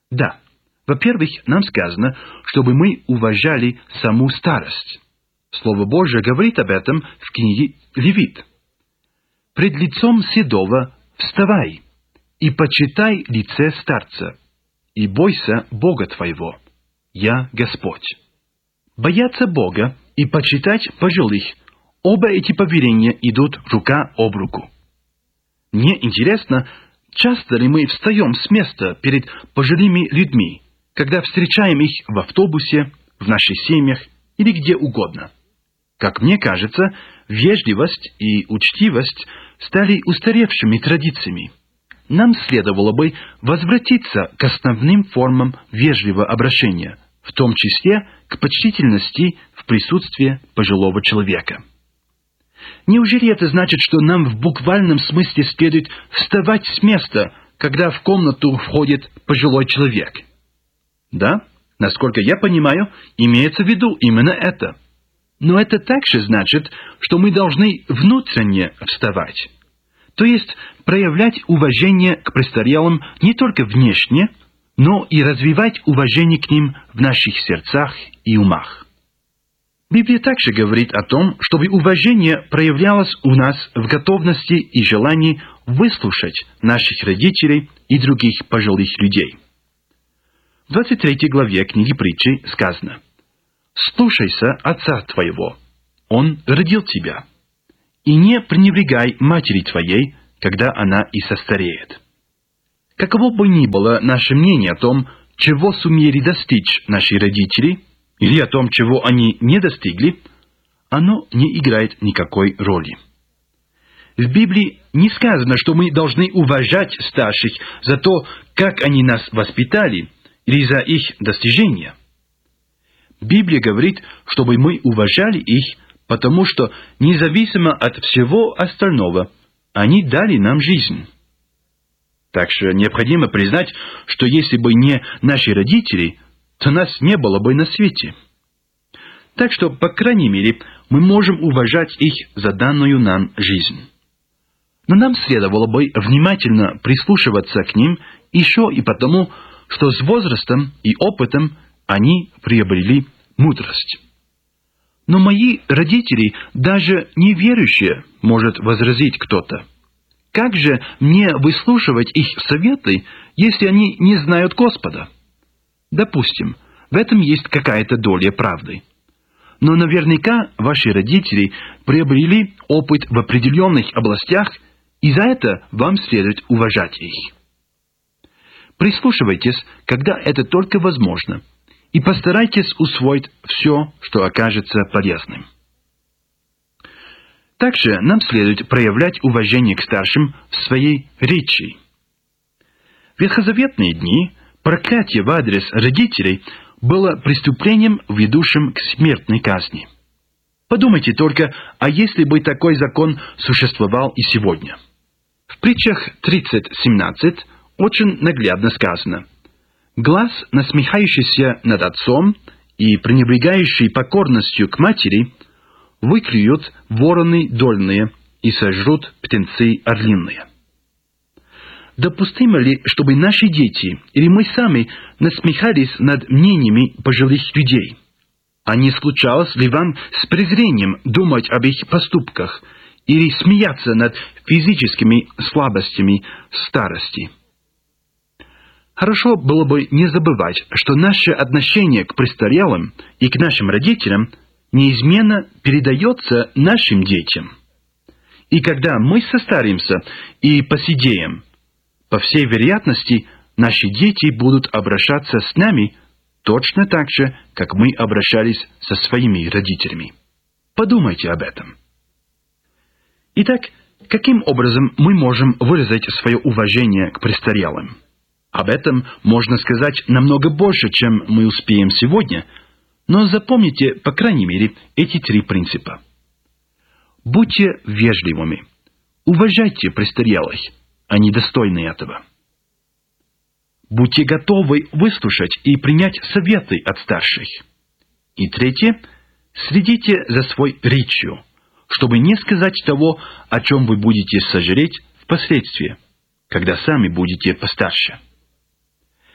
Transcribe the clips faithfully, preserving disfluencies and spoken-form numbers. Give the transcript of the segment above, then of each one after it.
Да, во-первых, нам сказано, чтобы мы уважали саму старость. Слово Божие говорит об этом в книге Левит. «Пред лицом седого вставай, и почитай лице старца, и бойся Бога твоего. Я Господь». Бояться Бога и почитать пожилых – оба эти повеления идут рука об руку. Мне интересно, часто ли мы встаем с места перед пожилыми людьми, когда встречаем их в автобусе, в наших семьях или где угодно. Как мне кажется, вежливость и учтивость стали устаревшими традициями. Нам следовало бы возвратиться к основным формам вежливого обращения, в том числе к почтительности в присутствии пожилого человека. Неужели это значит, что нам в буквальном смысле следует вставать с места, когда в комнату входит пожилой человек? Да, насколько я понимаю, имеется в виду именно это. Но это также значит, что мы должны внутренне вставать, то есть проявлять уважение к престарелым не только внешне, но и развивать уважение к ним в наших сердцах и умах. Библия также говорит о том, чтобы уважение проявлялось у нас в готовности и желании выслушать наших родителей и других пожилых людей. В двадцать третьей главе книги Притчи сказано: «Слушайся отца твоего, он родил тебя, и не пренебрегай матери твоей, когда она и состареет». Каково бы ни было наше мнение о том, чего сумели достичь наши родители, или о том, чего они не достигли, оно не играет никакой роли. В Библии не сказано, что мы должны уважать старших за то, как они нас воспитали, или за их достижения. Библия говорит, чтобы мы уважали их, потому что, независимо от всего остального, они дали нам жизнь. Так что необходимо признать, что если бы не наши родители, то нас не было бы на свете. Так что, по крайней мере, мы можем уважать их за данную нам жизнь. Но нам следовало бы внимательно прислушиваться к ним еще и потому, что с возрастом и опытом они приобрели мудрость. Но мои родители, даже неверующие, может возразить кто-то. Как же мне выслушивать их советы, если они не знают Господа? Допустим, в этом есть какая-то доля правды. Но наверняка ваши родители приобрели опыт в определенных областях, и за это вам следует уважать их. Прислушивайтесь, когда это только возможно, и постарайтесь усвоить все, что окажется полезным. Также нам следует проявлять уважение к старшим в своей речи. В ветхозаветные дни проклятие в адрес родителей было преступлением, ведущим к смертной казни. Подумайте только, а если бы такой закон существовал и сегодня? В притчах тридцать семнадцать очень наглядно сказано: «Глаз, насмехающийся над отцом и пренебрегающий покорностью к матери, выклюют вороны дольные и сожрут птенцы орлиные». Допустимо ли, чтобы наши дети или мы сами насмехались над мнениями пожилых людей? А не случалось ли вам с презрением думать об их поступках или смеяться над физическими слабостями старости? Хорошо было бы не забывать, что наше отношение к престарелым и к нашим родителям неизменно передается нашим детям. И когда мы состаримся и поседеем, по всей вероятности, наши дети будут обращаться с нами точно так же, как мы обращались со своими родителями. Подумайте об этом. Итак, каким образом мы можем выразить свое уважение к престарелым? Об этом можно сказать намного больше, чем мы успеем сегодня, но запомните, по крайней мере, эти три принципа. Будьте вежливыми. Уважайте престарелых. Они достойны этого. Будьте готовы выслушать и принять советы от старших. И третье, следите за своей речью, чтобы не сказать того, о чем вы будете сожалеть впоследствии, когда сами будете постарше.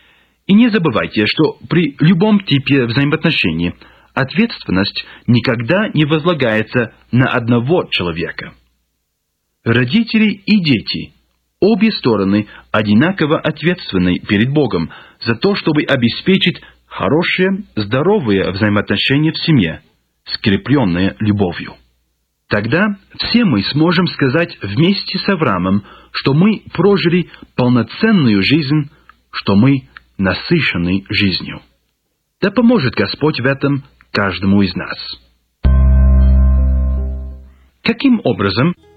И не забывайте, что при любом типе взаимоотношений ответственность никогда не возлагается на одного человека. Родители и дети, обе стороны одинаково ответственны перед Богом за то, чтобы обеспечить хорошие, здоровые взаимоотношения в семье, скрепленные любовью. Тогда все мы сможем сказать вместе с Авраамом, что мы прожили полноценную жизнь, что мы насыщены жизнью. Да поможет Господь в этом каждому из нас. Каким образом